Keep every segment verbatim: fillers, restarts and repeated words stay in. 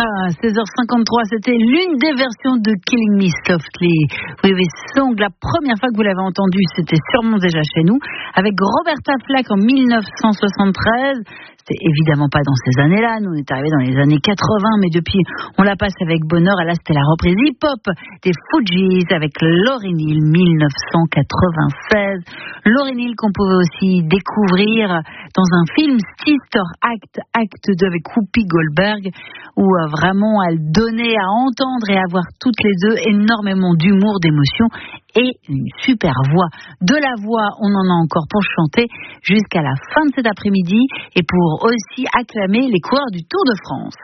Ah, seize heures cinquante-trois, c'était l'une des versions de Killing Me Softly. Oui, oui, Song, la première fois que vous l'avez entendu, c'était sûrement déjà chez nous, avec Roberta Flack en dix-neuf cent soixante-treize. C'était évidemment pas dans ces années-là, nous on est arrivés dans les années quatre-vingts, mais depuis on la passe avec bonheur. Et là c'était la reprise hip-hop des Fugees avec Lauryn Hill, dix-neuf cent quatre-vingt-seize. Lauryn Hill qu'on pouvait aussi découvrir dans un film Sister Act, Acte deux avec Whoopi Goldberg, où euh, vraiment elle donnait à entendre et à voir toutes les deux énormément d'humour, d'émotion et une super voix. De la voix, on en a encore pour chanter jusqu'à la fin de cet après-midi et pour aussi acclamer les coureurs du Tour de France.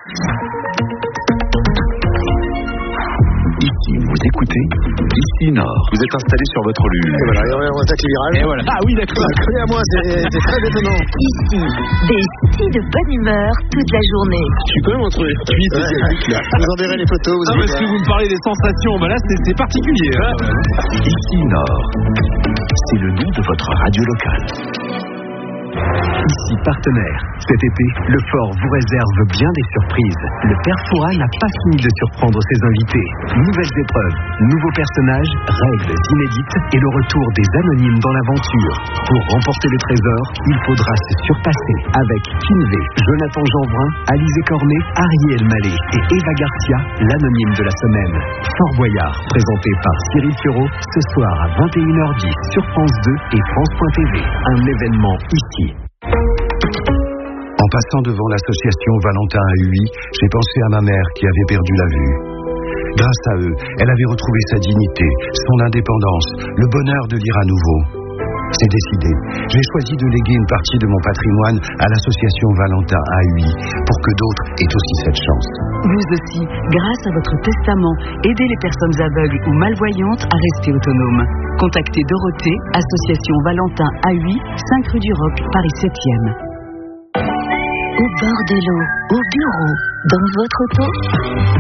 Ici, vous écoutez Ici Nord. Vous êtes installé sur votre lune. Et voilà, et on attaque les virages. Et voilà. Ah oui, d'accord. Collé à moi, c'est, c'est très étonnant. Ici, des si de bonne humeur toute la journée. Tu peux me montrer? Oui, c'est ouais. Là. Je vous enverrai les photos. Vous ah, parce que vous me parlez des sensations, bah là c'est, c'est particulier. Hein. Ici Nord, c'est le nom de votre radio locale. Ici partenaire. Cet été, le Fort vous réserve bien des surprises. Le Père Fouras n'a pas fini de surprendre ses invités. Nouvelles épreuves, nouveaux personnages, règles inédites et le retour des anonymes dans l'aventure. Pour remporter le trésor, il faudra se surpasser avec Kinvé, Jonathan Jeanbrun, Alizé Cornet, Ariel Mallet et Eva Garcia, l'anonyme de la semaine. Fort Boyard, présenté par Cyril Fioreau, ce soir à vingt et une heures dix sur France deux et France point T V. Un événement ici. En passant devant l'association Valentin à Huy, j'ai pensé à ma mère qui avait perdu la vue. Grâce à eux, elle avait retrouvé sa dignité, son indépendance, le bonheur de lire à nouveau. C'est décidé. J'ai choisi de léguer une partie de mon patrimoine à l'association Valentin à Huy pour que d'autres aient aussi cette chance. Vous aussi, grâce à votre testament, aidez les personnes aveugles ou malvoyantes à rester autonomes. Contactez Dorothée, association Valentin à Huy, cinq rue du Roc, Paris septième. Au bord de l'eau, au bureau, dans votre auto.